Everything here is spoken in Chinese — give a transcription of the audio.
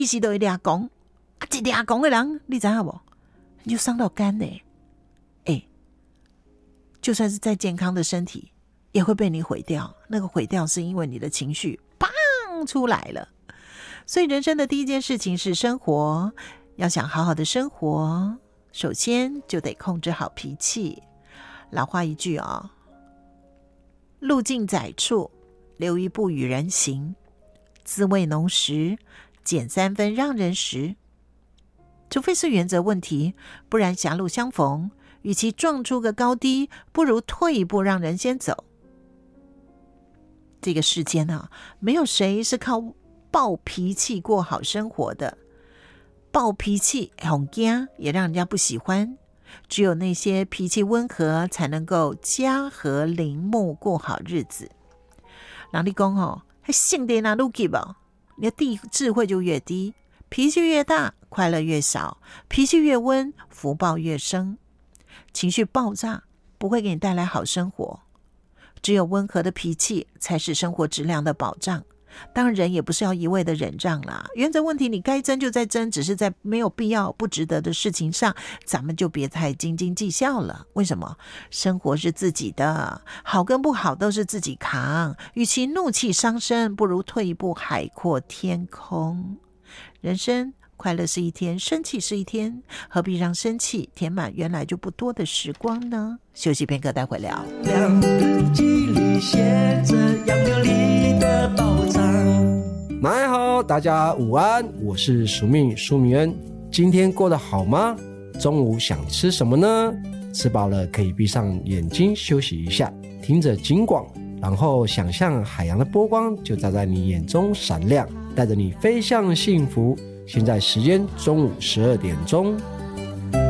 一时都会抓狂啊，一抓狂的人你知道不，你就伤到肝嘞。就算是再健康的身体也会被你毁掉，那个毁掉是因为你的情绪砰出来了。所以人生的第一件事情是生活，要想好好的生活，首先就得控制好脾气。老话一句路径窄处留一步与人行，滋味浓时减3分让人食。除非是原则问题，不然狭路相逢，与其撞出个高低，不如退一步让人先走。这个世间没有谁是靠暴脾气过好生活的，暴脾气很惊也让人家不喜欢，只有那些脾气温和才能够家和陵墓过好日子。人家说性格哪路急你的智慧就越低，脾气越大快乐越少，脾气越温福报越生。情绪爆炸不会给你带来好生活，只有温和的脾气才是生活质量的保障。当然人也不是要一味的忍让啦，原则问题你该争就在争，只是在没有必要不值得的事情上咱们就别太斤斤计较了。为什么？生活是自己的，好跟不好都是自己扛，与其怒气伤身，不如退一步海阔天空。人生快乐是一天，生气是一天，何必让生气填满原来就不多的时光呢？休息片刻，待会聊。 日记里写着杨柳里的宝藏。 大家好，大家午安，我是苏明恩。今天过得好吗？中午想吃什么呢？吃饱了可以闭上眼睛休息一下，听着警广，然后想象海洋的波光就照在你眼中闪亮，带着你飞向幸福。现在时间中午12点钟。